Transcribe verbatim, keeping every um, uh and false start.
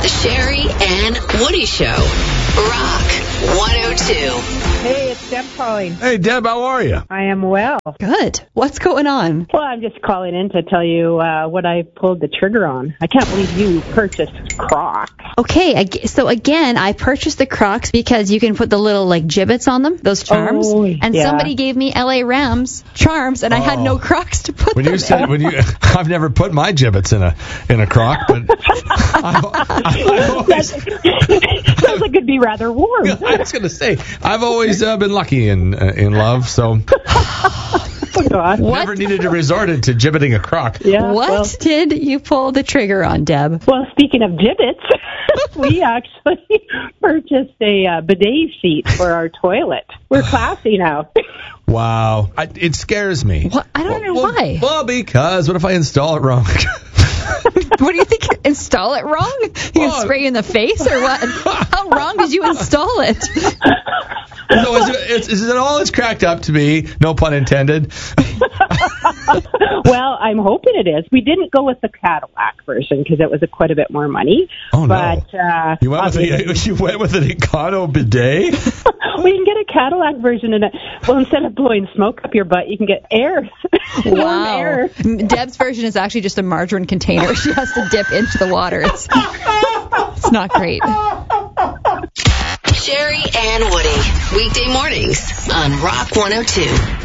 The Sherry and Woody Show. Rock one oh two. Hey, it's Deb calling. Hey, Deb, how are you? I am well. Good. What's going on? Well, I'm just calling in to tell you uh, what I pulled the trigger on. I can't believe you purchased Crocs. Okay, ag- so again, I purchased the Crocs because you can put the little like gibbets on them, those charms. Oh, and yeah. somebody gave me L A Rams charms, and I had Oh. no Crocs to put When them you said in. when you, I've never put my gibbets in a in a Croc, but I, I, I always, Sounds like it'd be rather warm. I was going to say I've always uh, been lucky in uh, in love, so Oh, God. What? never needed to resort to gibbeting a Croc. Yeah, What well, did you pull the trigger on, Deb? well, speaking of gibbets, we actually purchased a uh, bidet seat for our toilet. We're classy now. Wow, I, it scares me. What? I don't know well, why. Well, because what if I install it wrong? What do you think? Install it wrong? You Well- can spray in the face or what? How wrong did you install it? No, is it, is, is it all it's cracked up to be? No pun intended. Well, I'm hoping it is. We didn't go with the Cadillac version because it was a, quite a bit more money. Oh, no. But uh, You went with obviously- a, you went with an Econo bidet? we can get a Cadillac version in it. Well, instead of blowing smoke up your butt, you can get air. Warm Wow. air. Deb's version is actually just a margarine container. She has to dip into the water. It's, it's not great. Sherry and Woody. Weekday mornings on Rock one oh two.